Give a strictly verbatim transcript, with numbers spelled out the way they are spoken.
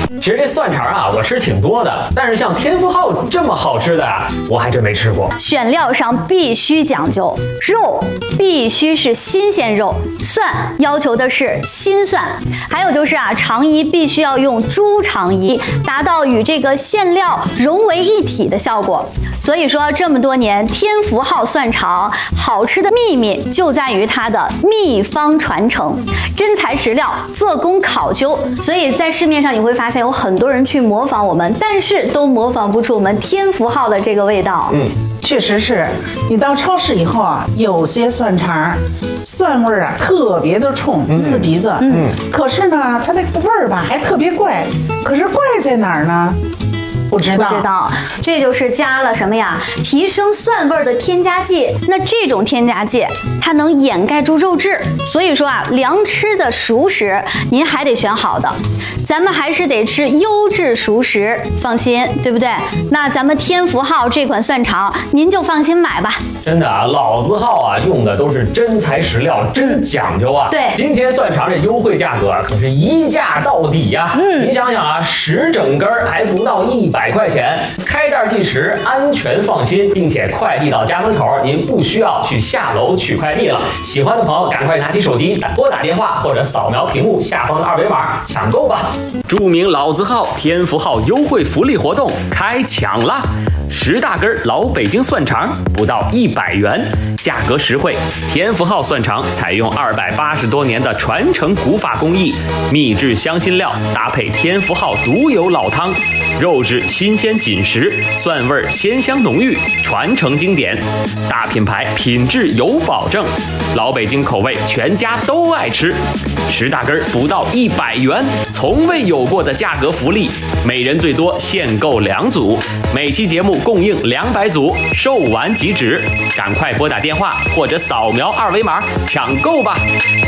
其实这蒜肠啊，我吃挺多的，但是像天福号这么好吃的啊，我还真没吃过。 选料上必须讲究，肉必须是新鲜肉，蒜要求的是新蒜，还有就是啊，肠衣必须要用猪肠衣，达到与这个馅料融为一体的效果。所以说这么多年，天福号蒜肠好吃的秘密就在于它的秘方传承，真材实料，做工考究。所以在市面上你会发现有很多人去模仿我们，但是都模仿不出我们天福号的这个味道。 嗯，确实是。你到超市以后啊，有些蒜肠蒜味儿啊特别的冲，刺鼻子。嗯，可是呢，它那个味儿吧还特别怪。可是怪在哪儿呢？不知道， 不知道，这就是加了什么呀？提升蒜味儿的添加剂。那这种添加剂，它能掩盖住肉质。所以说啊，良吃的熟食，您还得选好的。咱们还是得吃优质熟食，放心，对不对？那咱们天福号这款蒜肠，您就放心买吧。 真的啊，老字号啊，用的都是真材实料，真讲究啊。 对， 今天蒜肠这优惠价格可是一价到底呀、啊。嗯，你想想啊，十整根还不到一百块钱，开袋即食，安全放心，并且快递到家门口，您不需要去下楼取快递了。喜欢的朋友赶快拿起手机拨打电话或者扫描屏幕下方的二维码抢购吧。 著名老字号天福号优惠福利活动开抢啦！十大根老北京蒜肠不到一百元，价格实惠。天福号蒜肠采用二百八十多年的传承古法工艺，秘制香辛料搭配天福号独有老汤，肉质新鲜紧实，蒜味鲜香浓郁，传承经典。大品牌品质有保证，老北京口味全家都爱吃。十大根不到一百元，从未有过的价格福利，每人最多限购两组，每期节目供应两百组，售完即止。赶快拨打电话或者扫描二维码抢购吧。